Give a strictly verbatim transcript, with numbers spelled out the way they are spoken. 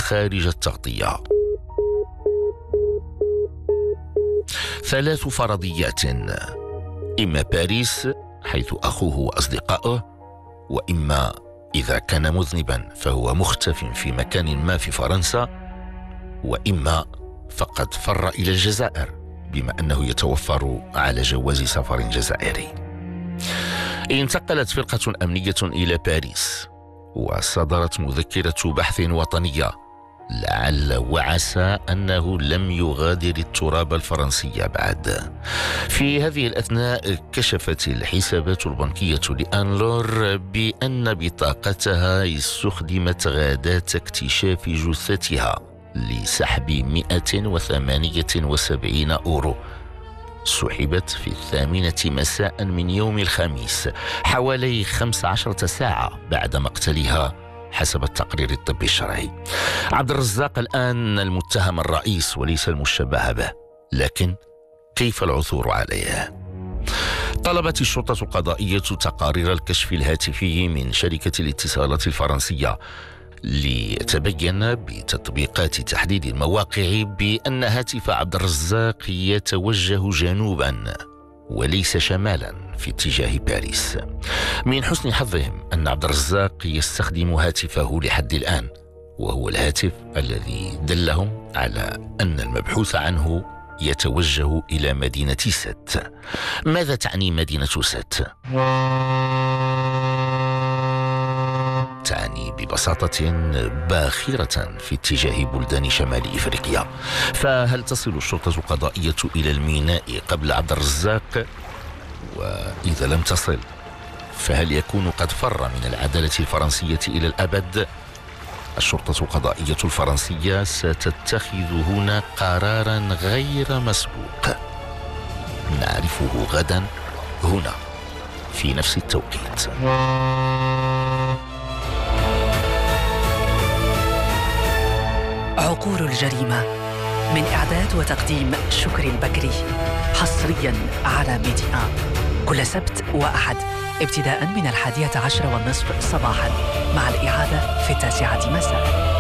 خارج التغطية. ثلاث فرضيات: إما باريس حيث أخوه وأصدقائه، وإما إذا كان مذنبا فهو مختف في مكان ما في فرنسا، وإما فقد فر إلى الجزائر بما أنه يتوفر على جواز سفر جزائري. انتقلت فرقة أمنية إلى باريس وصدرت مذكرة بحث وطنية لعل وعسى أنه لم يغادر التراب الفرنسي بعد. في هذه الأثناء كشفت الحسابات البنكية لآن لور بأن بطاقتها استخدمت غادة اكتشاف جثتها لسحب مئة وثمانية وسبعين أورو. سحبت في الثامنة مساء من يوم الخميس، حوالي خمس عشرة ساعة بعد مقتلها حسب التقرير الطبي الشرعي. عبد الرزاق الآن المتهم الرئيس وليس المشبه به، لكن كيف العثور عليه؟ طلبت الشرطة القضائية تقارير الكشف الهاتفي من شركة الاتصالات الفرنسية ليتبين بتطبيقات تحديد المواقع بأن هاتف عبد الرزاق يتوجه جنوبا وليس شمالا في اتجاه باريس. من حسن حظهم أن عبد الرزاق يستخدم هاتفه لحد الآن، وهو الهاتف الذي دلهم على أن المبحوث عنه يتوجه إلى مدينة ست. ماذا تعني مدينة ست؟ تعني ببساطة باخرة في اتجاه بلدان شمال إفريقيا. فهل تصل الشرطة القضائية إلى الميناء قبل عبد الرزاق؟ وإذا لم تصل فهل يكون قد فر من العدالة الفرنسية إلى الأبد؟ الشرطة القضائية الفرنسية ستتخذ هنا قرارا غير مسبوق، نعرفه غدا هنا في نفس التوقيت. عقول الجريمة، من إعداد وتقديم شكري البكري، حصريا على ميديا كل سبت وأحد ابتداء من الحادية عشر والنصف صباحا، مع الإعادة في التاسعة مساء.